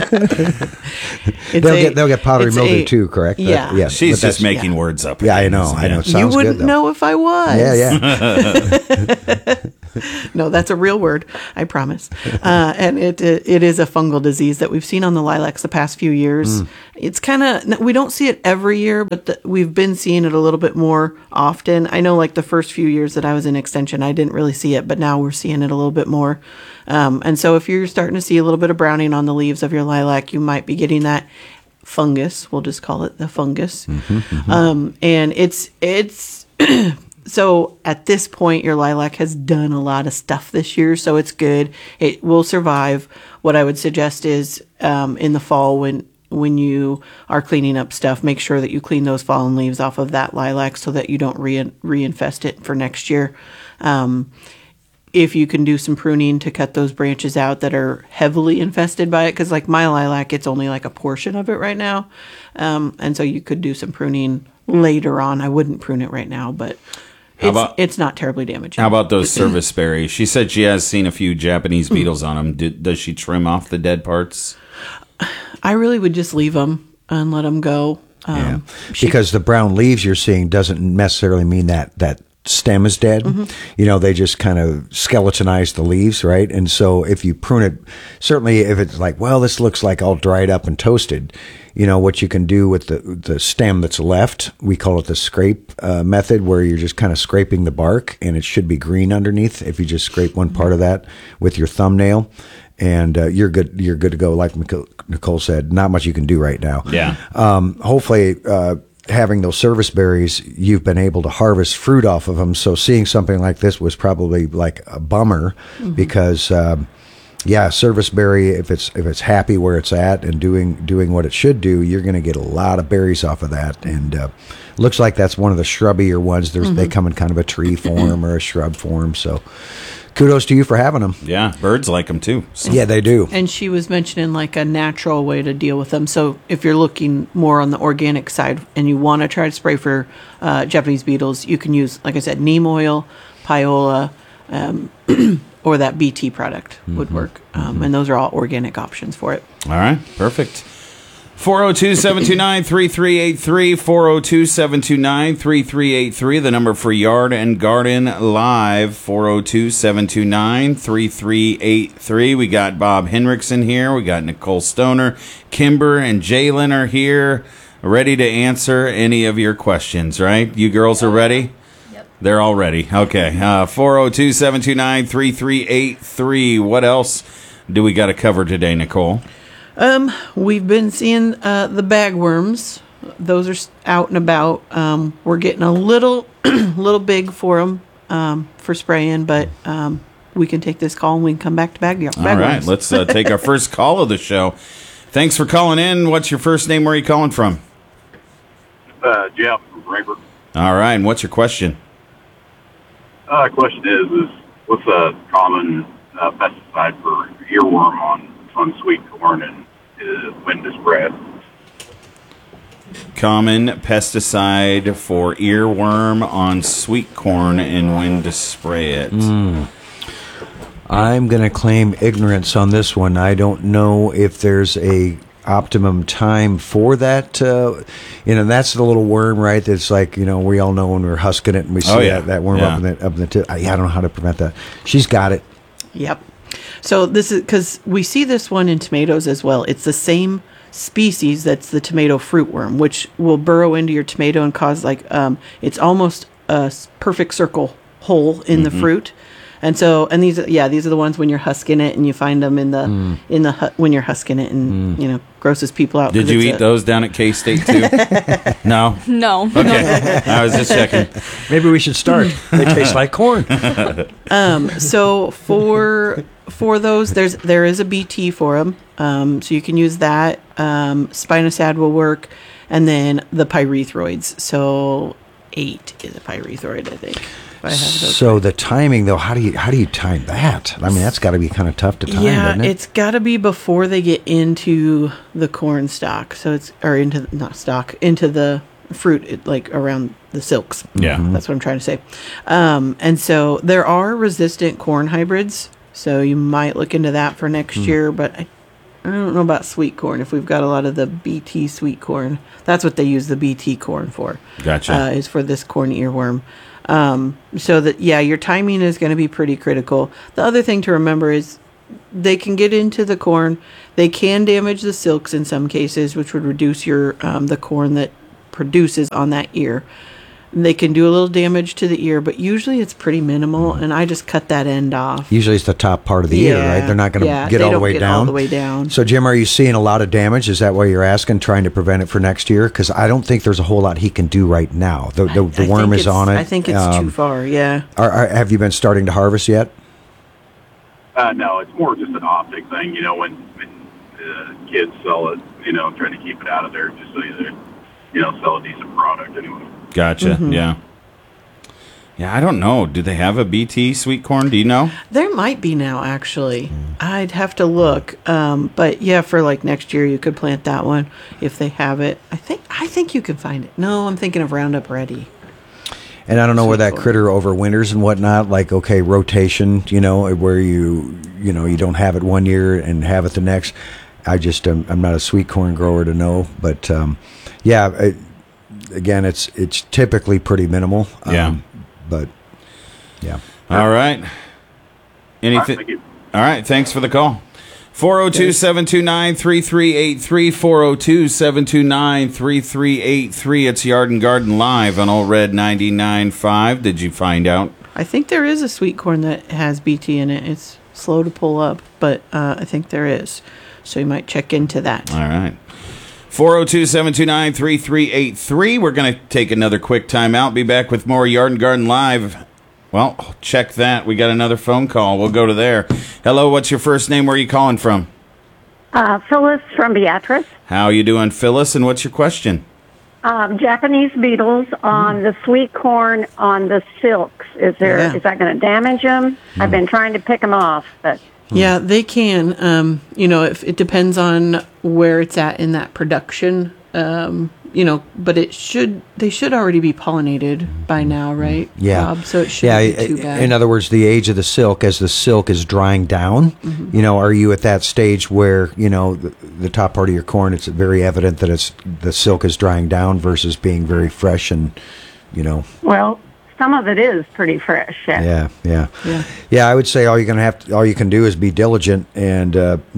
They'll get powdery mildew too, correct? Yeah. Yes. She's just making words up. Yeah, I know. It sounds you wouldn't good, know if I was. Yeah. No, that's a real word. I promise. And it is a fungal disease that we've seen on the lilacs the past few years. It's kind of, we don't see it every year, but we've been seeing it a little bit more often. I know like the first few years that I was in extension, I didn't really see it, but now we're seeing it a little bit more. And so if you're starting to see a little bit of browning on the leaves of your lilac, you might be getting that fungus. We'll just call it the fungus. And it's so at this point, your lilac has done a lot of stuff this year, so it's good. It will survive. What I would suggest is in the fall when you are cleaning up stuff, make sure that you clean those fallen leaves off of that lilac so that you don't reinfest it for next year. If you can do some pruning to cut those branches out that are heavily infested by it, because like my lilac, it's only like a portion of it right now. And so you could do some pruning later on. I wouldn't prune it right now, but it's not terribly damaging. How about those service berries? She said she has seen a few Japanese beetles on them. Does she trim off the dead parts? I really would just leave them and let them go. Because the brown leaves you're seeing doesn't necessarily mean that stem is dead. You know, they just kind of skeletonize the leaves, right? And so if you prune it, certainly if it's like, well, this looks like all dried up and toasted, you know, what you can do with the stem that's left, we call it the scrape method, where you're just kind of scraping the bark, and it should be green underneath if you just scrape one part of that with your thumbnail. And you're good to go. Like Nicole said, not much you can do right now. Yeah. Hopefully, having those service berries, you've been able to harvest fruit off of them. So seeing something like this was probably like a bummer, because service berry, if it's happy where it's at and doing what it should do, you're going to get a lot of berries off of that. And looks like that's one of the shrubbier ones. They come in kind of a tree form or a shrub form. So kudos to you for having them. Yeah, birds like them too. So. Yeah, they do. And she was mentioning like a natural way to deal with them. So if you're looking more on the organic side and you want to try to spray for Japanese beetles, you can use, like I said, neem oil, piola, or that BT product would work. And those are all organic options for it. All right, perfect. 402-729-3383, 402-729-3383, the number for Yard and Garden Live, 402-729-3383. We got Bob Henriksen here. We got Nicole Stoner. Kimber and Jalen are here, ready to answer any of your questions, right? You girls are ready? Yep. They're all ready. Okay. 402-729-3383. What else do we got to cover today, Nicole? We've been seeing the bagworms. Those are out and about. We're getting a little big for them for spraying, but we can take this call and we can come back to bagworms. All right, let's take our first call of the show. Thanks for calling in. What's your first name? Where are you calling from? Jeff from Frankfurt. All right, and what's your question? Question is what's a common pesticide for earworm on sweet corn and when to spray it? Common pesticide for earworm on sweet corn and when to spray it. I'm going to claim ignorance on this one. I don't know if there's a optimum time for that. That's the little worm, right? That's like, we all know when we're husking it and we see that worm up in the tip. I don't know how to prevent that. She's got it. Yep. So this is because we see this one in tomatoes as well. It's the same species that's the tomato fruit worm, which will burrow into your tomato and cause it's almost a perfect circle hole in the fruit. And so, these are the ones when you're husking it and you find them in the when you're husking it and grosses people out. Did you eat those down at K-State too? No. Okay, I was just checking. Maybe we should start. They taste like corn. So for those, there is a BT for them. So you can use that. Spinosad will work, and then the pyrethroids. So 8 is a pyrethroid, I think. if I have those. So the timing, though, how do you time that? I mean, that's got to be kind of tough to time, doesn't it? It's got to be before they get into the corn stalk. So it's into the fruit, like around the silks. Yeah, that's what I'm trying to say. And so there are resistant corn hybrids. So you might look into that for next year, but I don't know about sweet corn. If we've got a lot of the BT sweet corn, that's what they use the BT corn for. Gotcha. Is for this corn earworm. So that, your timing is going to be pretty critical. The other thing to remember is they can get into the corn. They can damage the silks in some cases, which would reduce your the corn that produces on that ear. They can do a little damage to the ear, but usually it's pretty minimal, and I just cut that end off. Usually it's the top part of the ear, right? They're not going to get all the way down. All the way down. So, Jim, are you seeing a lot of damage? Is that why you're asking, trying to prevent it for next year? Because I don't think there's a whole lot he can do right now. The worm is on it. I think it's too far, yeah. Have you been starting to harvest yet? No, it's more just an optic thing, when kids sell it, trying to keep it out of there just so they, sell a decent product anyway. Gotcha. Yeah. Yeah, I don't know. Do they have a BT sweet corn? Do you know? There might be now, actually. I'd have to look. But yeah, for like next year, you could plant that one if they have it. I think you can find it. No, I'm thinking of Roundup Ready. And I don't know where that critter overwinters and whatnot. Like, okay, rotation. Where you don't have it one year and have it the next. I'm not a sweet corn grower to know, but again, it's typically pretty minimal. But yeah. All right. Anything? All right. Thanks for the call. 402-729-3383. 402-729-3383. It's Yard and Garden Live on Old Red 99.5. Did you find out? I think there is a sweet corn that has BT in it. It's slow to pull up, but I think there is. So you might check into that. All right. 402-729-3383. We're going to take another quick time out. Be back with more Yard and Garden Live. Well, check that. We got another phone call. We'll go to there. Hello, what's your first name? Where are you calling from? Phyllis from Beatrice. How you doing, Phyllis? And what's your question? Japanese beetles on the sweet corn on the silks. Is that going to damage them? I've been trying to pick them off, but... Yeah, they can. If it depends on where it's at in that production. But they should already be pollinated by now, right? Yeah. Rob? So it shouldn't be too bad. In other words, the age of the silk, as the silk is drying down, are you at that stage where the top part of your corn? It's very evident that the silk is drying down versus being very fresh and Well. Some of it is pretty fresh. Yeah. I would say all you can do is be diligent and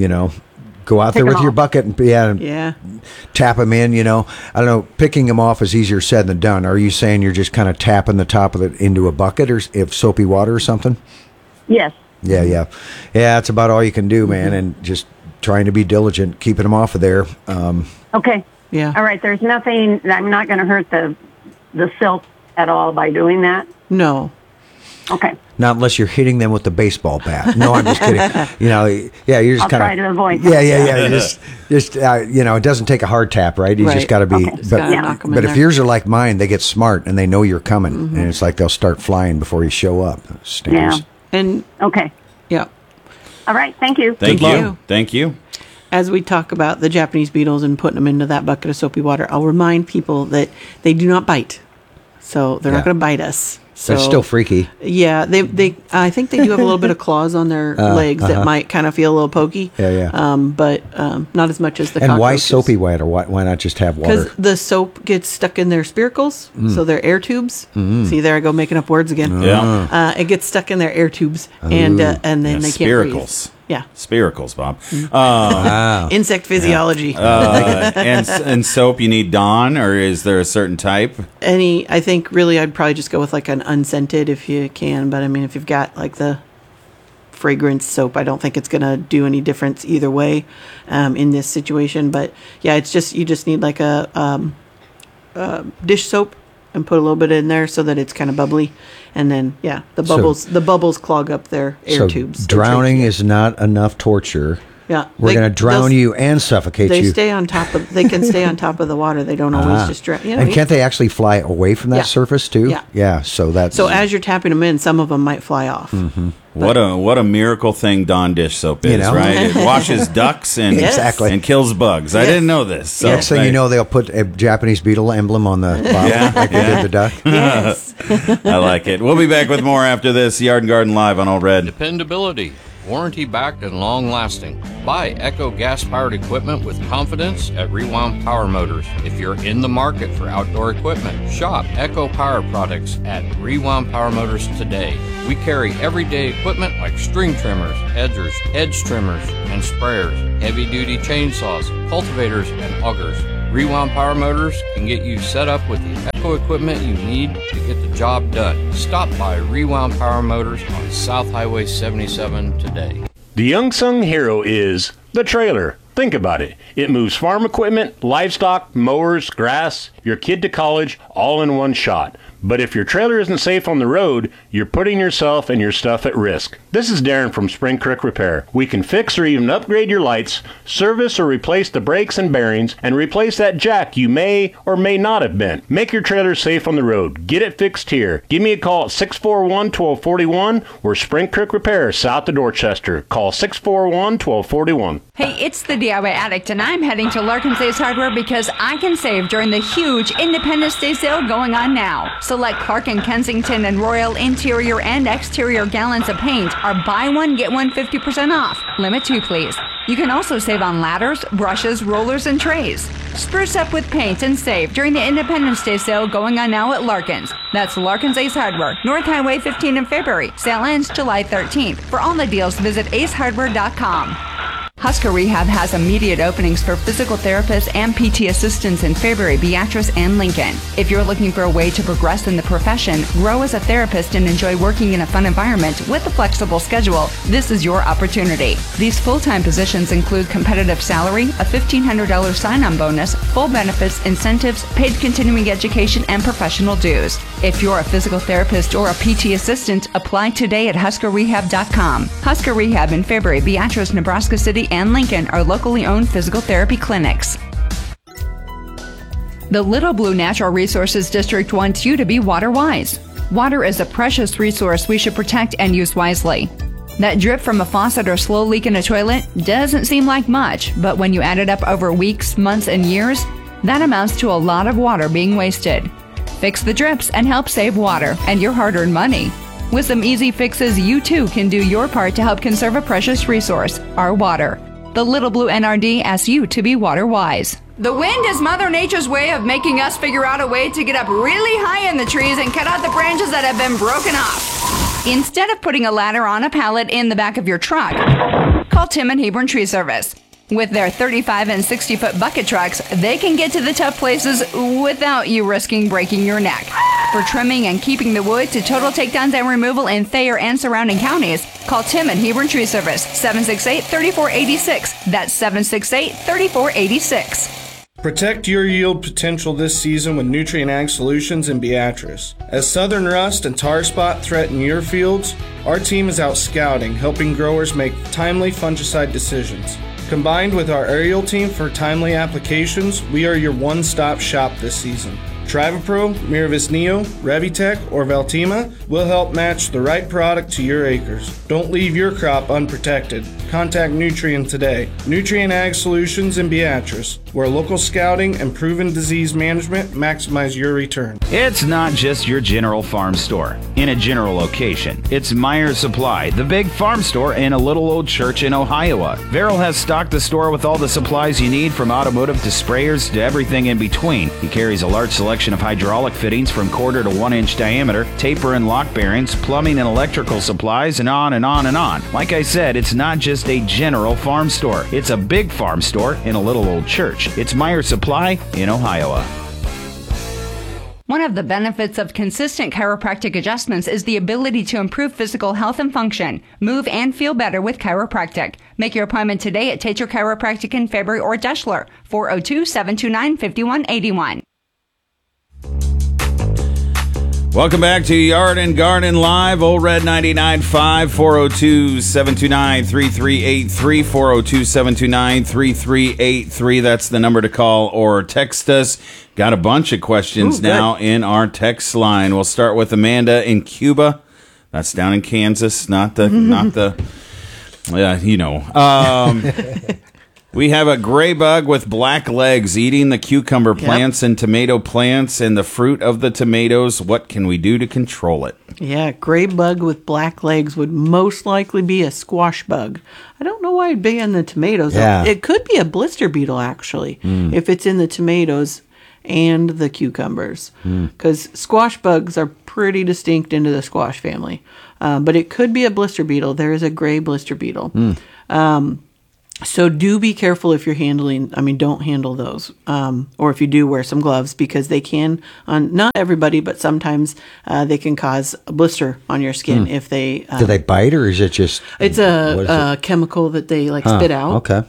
go out there with your bucket and tap them in. I don't know. Picking them off is easier said than done. Are you saying you're just kind of tapping the top of it into a bucket or if soapy water or something? Yes. Yeah. That's about all you can do, man, and just trying to be diligent, keeping them off of there. Okay. Yeah. All right. There's nothing. I'm not going to hurt the silk at all by doing that? No. Okay. Not unless you're hitting them with the baseball bat. No, I'm just kidding. You're just kind of try to avoid that. Yeah. Just it doesn't take a hard tap, right? You just got to be. Okay. But if yours are like mine, they get smart and they know you're coming, and it's like they'll start flying before you show up. Yeah. And okay. Yeah. All right. Thank you. Thank you. As we talk about the Japanese beetles and putting them into that bucket of soapy water, I'll remind people that they do not bite. So they're not going to bite us. So, they're still freaky. Yeah, they. I think they do have a little bit of claws on their legs that might kind of feel a little pokey. Yeah. But not as much as the cockroaches. And why soapy water? Why not just have water? Because the soap gets stuck in their spiracles, so their air tubes. See, there I go making up words again. Yeah. It gets stuck in their air tubes, and then they can't breathe. Yeah. Spiracles, Bob. Insect physiology. And soap, you need Dawn, or is there a certain type? I think really I'd probably just go with like an unscented if you can. But I mean, if you've got like the fragrance soap, I don't think it's going to do any difference either way in this situation. But yeah, it's just, you just need like a dish soap and put a little bit in there so that it's kind of bubbly. And then, the bubbles clog up their air tubes. Drowning is not enough torture Yeah. We're going to drown you and suffocate they you. Stay on top of. They can stay on top of the water. They don't always just drown. You know, and can't they actually fly away from that surface too? Yeah. Yeah. So that's as you're tapping them in, some of them might fly off. Mm-hmm. What a miracle thing Dawn dish soap is, right? It washes ducks and and kills bugs. I didn't know this. So, next thing you know, they'll put a Japanese beetle emblem on the bottle like they did the duck. Yes. I like it. We'll be back with more after this. Yard and Garden Live on All Red. Dependability, warranty-backed and long-lasting. Buy Echo gas-powered equipment with confidence at Rewound Power Motors. If you're in the market for outdoor equipment, shop Echo Power products at Rewound Power Motors today. We carry everyday equipment like string trimmers, edgers, edge trimmers, and sprayers, heavy-duty chainsaws, cultivators, and augers. Rewound Power Motors can get you set up with the Echo equipment you need to get the job done. Stop by Rewound Power Motors on South Highway 77 today. The unsung hero is the trailer. Think about it. It moves farm equipment, livestock, mowers, grass, your kid to college, all in one shot. But if your trailer isn't safe on the road, you're putting yourself and your stuff at risk. This is Darren from Spring Creek Repair. We can fix or even upgrade your lights, service or replace the brakes and bearings, and replace that jack you may or may not have bent. Make your trailer safe on the road. Get it fixed here. Give me a call at 641-1241 or Spring Creek Repair, south of Dorchester. Call 641-1241. Hey, it's the DIY Addict, and I'm heading to Larkin's Ace Hardware because I can save during the huge Independence Day sale going on now. Select Clark and Kensington and Royal interior and exterior gallons of paint are buy one, get one 50% off. Limit 2, please. You can also save on ladders, brushes, rollers, and trays. Spruce up with paint and save during the Independence Day sale going on now at Larkin's. That's Larkin's Ace Hardware, North Highway 15 in Fairbury. Sale ends July 13th. For all the deals, visit acehardware.com. Husker Rehab has immediate openings for physical therapists and PT assistants in Fairbury, Beatrice, and Lincoln. If you're looking for a way to progress in the profession, grow as a therapist, and enjoy working in a fun environment with a flexible schedule, this is your opportunity. These full-time positions include competitive salary, a $1,500 sign-on bonus, full benefits, incentives, paid continuing education, and professional dues. If you're a physical therapist or a PT assistant, apply today at huskerrehab.com. Husker Rehab in Fairbury, Beatrice, Nebraska City, and Lincoln are locally owned physical therapy clinics. The Little Blue Natural Resources District wants you to be water wise. Water is a precious resource we should protect and use wisely. That drip from a faucet or slow leak in a toilet doesn't seem like much, but when you add it up over weeks, months, and years, that amounts to a lot of water being wasted. Fix the drips and help save water and your hard-earned money. With some easy fixes, you too can do your part to help conserve a precious resource, our water. The Little Blue NRD asks you to be water wise. The wind is Mother Nature's way of making us figure out a way to get up really high in the trees and cut out the branches that have been broken off. Instead of putting a ladder on a pallet in the back of your truck, call Tim and Hebron Tree Service. With their 35 and 60-foot bucket trucks, they can get to the tough places without you risking breaking your neck. For trimming and keeping the wood to total takedowns and removal in Thayer and surrounding counties, call Tim and Hebron Tree Service, 768-3486. That's 768-3486. Protect your yield potential this season with Nutrient Ag Solutions in Beatrice. As southern rust and tar spot threaten your fields, our team is out scouting, helping growers make timely fungicide decisions. Combined with our aerial team for timely applications, we are your one-stop shop this season. Trivapro, Miravis Neo, Revitec, or Veltima will help match the right product to your acres. Don't leave your crop unprotected. Contact Nutrient today. Nutrient Ag Solutions in Beatrice, where local scouting and proven disease management maximize your return. It's not just your general farm store in a general location. It's Meyer Supply, the big farm store in a little old church in Ohio. Verrill has stocked the store with all the supplies you need, from automotive to sprayers to everything in between. He carries a large selection of hydraulic fittings from quarter to 1 inch diameter, taper and lock bearings, plumbing and electrical supplies, and on and on and on. Like I said, it's not just a general farm store. It's a big farm store in a little old church. It's Meyer Supply in Ohio. One of the benefits of consistent chiropractic adjustments is the ability to improve physical health and function, move and feel better with chiropractic. Make your appointment today at Tater Chiropractic in Fairbury or Deschler, 402-729-5181. Welcome back to Yard and Garden Live, Old Red 99.5, 402-729-3383, 402-729-3383. That's the number to call or text us. Got a bunch of questions now in our text line. We'll start with Amanda in Cuba. That's down in Kansas, not the, you know. We have a gray bug with black legs eating the cucumber plants and tomato plants and the fruit of the tomatoes. What can we do to control it? Yeah, gray bug with black legs would most likely be a squash bug. I don't know why it'd be in the tomatoes. Yeah. It could be a blister beetle, actually, if it's in the tomatoes and the cucumbers. Because squash bugs are pretty distinct into the squash family. But it could be a blister beetle. There is a gray blister beetle. So do be careful if you're don't handle those. Or if you do, wear some gloves because they can, not everybody, but sometimes they can cause a blister on your skin if they... do they bite or is it just... It's a chemical that they spit out. Okay.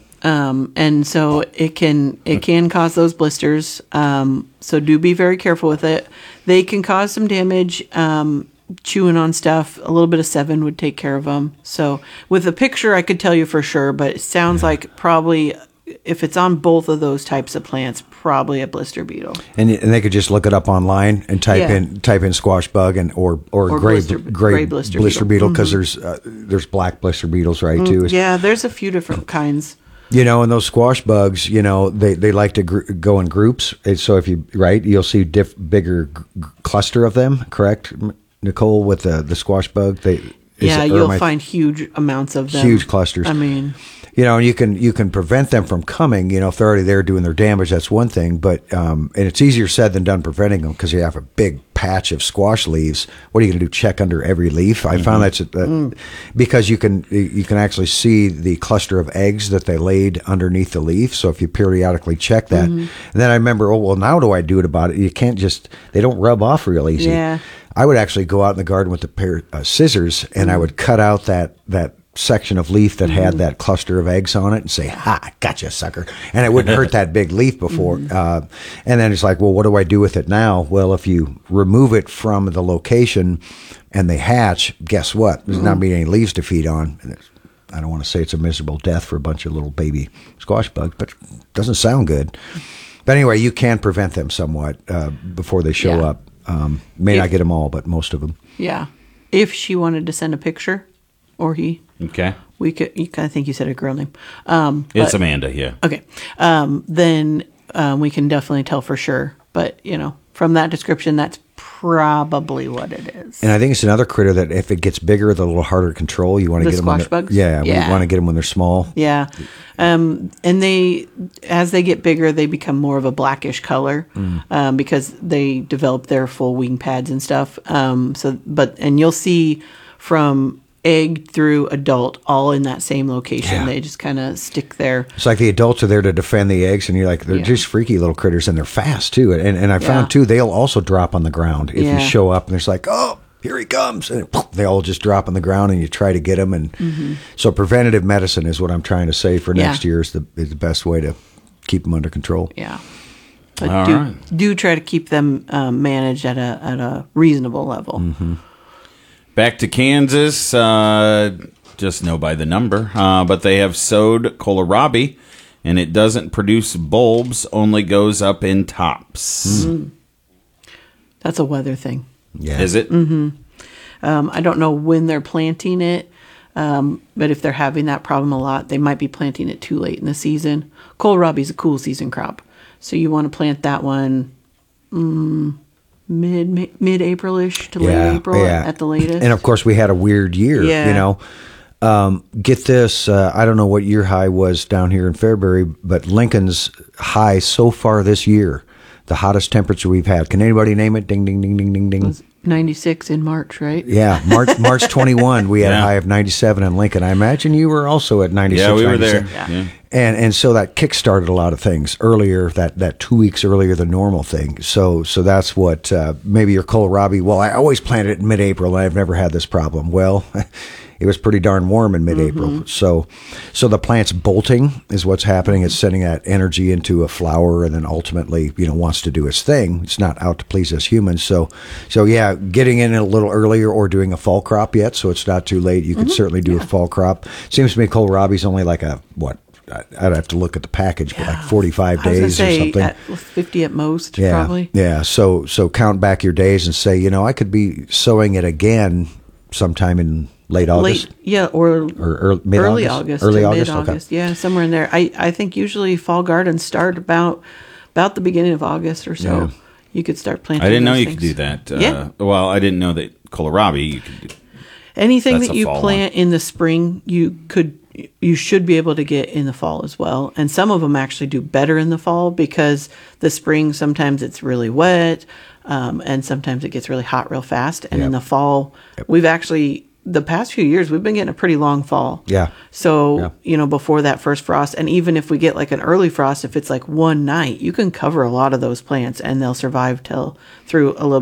And so it can cause those blisters. So do be very careful with it. They can cause some damage. Chewing on stuff, a little bit of Sevin would take care of them. So with the picture, I could tell you for sure, but it sounds like probably if it's on both of those types of plants, probably a blister beetle. And they could just look it up online and type in squash bug or gray blister beetle because there's black blister beetles, right? Too. Yeah, there's a few different kinds. You know, and those squash bugs, you know, they like to go in groups. So if you'll see bigger cluster of them. Correct, Nicole, with the squash bug? You'll find huge amounts of them. Huge clusters. I mean, you know, you can prevent them from coming. You know, if they're already there doing their damage, that's one thing. But and it's easier said than done preventing them because you have a big patch of squash leaves. What are you going to do? Check under every leaf? I found that's because you can actually see the cluster of eggs that they laid underneath the leaf. So if you periodically check that, and then I remember, now what do I do about it? You can't they don't rub off real easy. Yeah. I would actually go out in the garden with a pair of scissors and I would cut out that section of leaf that had that cluster of eggs on it and say, "Ha, gotcha, sucker." And it wouldn't hurt that big leaf before. And then it's like, well, what do I do with it now? Well, if you remove it from the location and they hatch, guess what? There's not be any leaves to feed on. I don't want to say it's a miserable death for a bunch of little baby squash bugs, but it doesn't sound good. But anyway, you can prevent them somewhat before they show up. May not get them all, but most of them. Yeah. If she wanted to send a picture, or he. Okay. We could. I think you said a girl name. It's Amanda. Yeah. Okay. Then we can definitely tell for sure. But from that description, that's probably what it is. And I think it's another critter that if it gets bigger, the little harder to control. You want to get them squash bugs. Yeah. We want to get them when they're small. Yeah. And as they get bigger, they become more of a blackish color because they develop their full wing pads and stuff. And you'll see from egg through adult all in that same location. Yeah. They just kind of stick there. It's like the adults are there to defend the eggs, and you're like, they're just freaky little critters, and they're fast too. And I found too, they'll also drop on the ground if you show up, and it's like, oh, here he comes, and they all just drop on the ground, and you try to get them. And so preventative medicine is what I'm trying to say for next year is the best way to keep them under control. Yeah. But do try to keep them managed at a reasonable level. Mm-hmm. Back to Kansas, just know by the number, but they have sowed kohlrabi, and it doesn't produce bulbs, only goes up in tops. That's a weather thing. Yeah. Is it? Mm-hmm. I don't know when they're planting it, but if they're having that problem a lot, they might be planting it too late in the season. Kohlrabi is a cool season crop, so you want to plant that one mid-April-ish to late April at the latest. And of course, we had a weird year, Get this, I don't know what your high was down here in Fairbury, but Lincoln's high so far this year, the hottest temperature we've had. Can anybody name it? Ding, ding, ding, ding, ding, ding. 96 in March, right? Yeah, March 21, we had a high of 97 in Lincoln. I imagine you were also at 96. Yeah, we were 97. there. Yeah. And so that kick-started a lot of things earlier, that 2 weeks earlier than normal thing. So that's what, maybe your kohlrabi, well, I always plant it in mid-April, and I've never had this problem. Well, it was pretty darn warm in mid-April. Mm-hmm. So the plant's bolting is what's happening. It's sending that energy into a flower and then ultimately, wants to do its thing. It's not out to please us humans. So yeah, getting in a little earlier or doing a fall crop yet, so it's not too late. You could certainly do a fall crop. Seems to me kohlrabi's only like I'd have to look at the package, but like 45 days or something. At 50 at most, probably. Yeah. So count back your days and say, I could be sowing it again sometime in late August. Or mid-August. Early August. Early August. Mid-August. Okay. Yeah, somewhere in there. I think usually fall gardens start about the beginning of August or so. Yeah. You could start planting. I didn't know you things. could do that. Yeah. Well, I didn't know that kohlrabi you could do. Anything that you plant in the spring, you should be able to get in the fall as well. And some of them actually do better in the fall because the spring, sometimes it's really wet, and sometimes it gets really hot real fast. And in the fall, we've actually, the past few years, we've been getting a pretty long fall. Yeah. So, before that first frost, and even if we get like an early frost, if it's like one night, you can cover a lot of those plants and they'll survive through a little